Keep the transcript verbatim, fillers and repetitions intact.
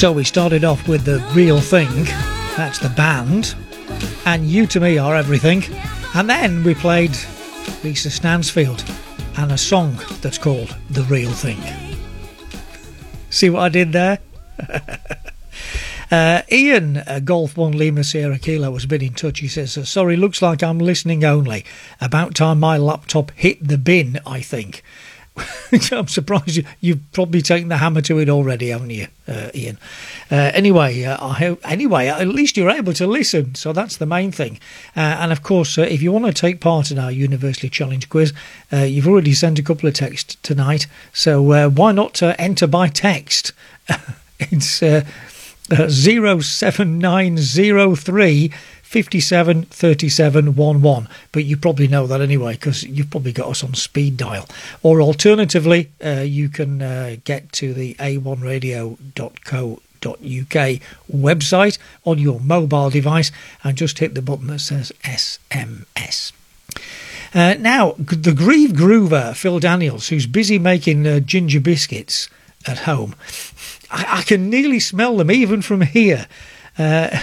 So we started off with The Real Thing, that's the band, and You To Me Are Everything, and then we played Lisa Stansfield and a song that's called The Real Thing. See what I did there? uh, Ian, uh, Golf one Lima Sierra Kilo, has been in touch. He says, sorry, looks like I'm listening only. About time my laptop hit the bin, I think. I'm surprised you, you've probably taken the hammer to it already, haven't you, uh, Ian? Uh, anyway, uh, I hope, anyway, at least you're able to listen, so that's the main thing. Uh, and of course, uh, if you want to take part in our Universally Challenge quiz, uh, you've already sent a couple of texts tonight, so uh, why not uh, enter by text? It's uh, uh, zero seven nine zero three fifty-seven thirty-seven eleven, but you probably know that anyway because you've probably got us on speed dial. Or alternatively, uh, you can uh, get to the a one radio dot co dot uk website on your mobile device and just hit the button that says S M S. Uh, now, the Grieve Groover, Phil Daniels, who's busy making uh, ginger biscuits at home, I, I can nearly smell them even from here. Uh,